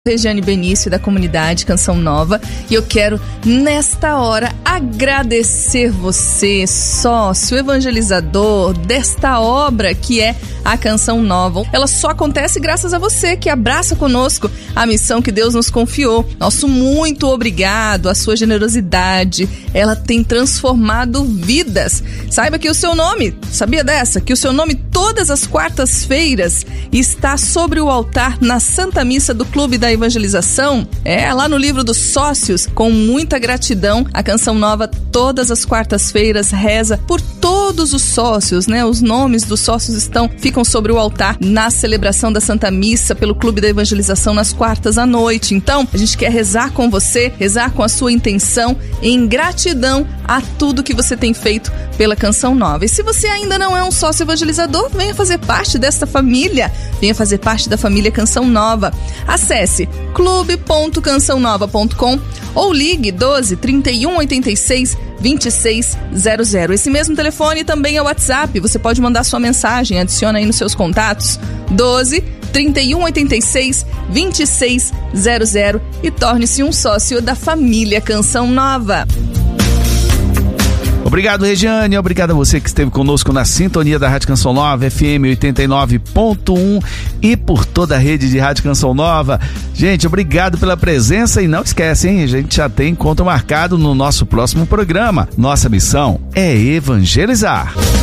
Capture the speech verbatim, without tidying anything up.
Regiane Benício, da comunidade Canção Nova, e eu quero, nesta hora, agradecer você, sócio, evangelizador desta obra que é a Canção Nova. Ela só acontece graças a você que abraça conosco a missão que Deus nos confiou. Nosso muito obrigado, a sua generosidade, ela tem transformado vidas. Saiba que o seu nome, sabia dessa? Que o seu nome todas as quartas-feiras está sobre o altar na Santa Missa do Clube da Evangelização. É, lá no livro dos sócios, com muita gratidão, a Canção Nova todas as quartas-feiras reza por todos os sócios, né? Os nomes dos sócios estão, ficam sobre o altar na celebração da Santa Missa pelo Clube da Evangelização nas quartas à noite. Então, a gente quer rezar com você, rezar com a sua intenção, em gratidão a tudo que você tem feito pela Canção Nova. E se você ainda não é um sócio evangelizador, venha fazer parte desta família, venha fazer parte da família Canção Nova. Acesse clube ponto canção nova ponto com ou ligue doze, trinta e um, oitenta e seis, vinte e seis zero zero. Esse mesmo telefone também é o WhatsApp, você pode mandar sua mensagem, adiciona aí nos seus contatos, doze, trinta e um, oitenta e seis, vinte e seis zero zero e torne-se um sócio da família Canção Nova. Obrigado, Regiane, obrigado a você que esteve conosco na sintonia da Rádio Canção Nova, F M oitenta e nove ponto um e por toda a rede de Rádio Canção Nova. Gente, obrigado pela presença e não esquece, hein? A gente já tem encontro marcado no nosso próximo programa. Nossa missão é evangelizar.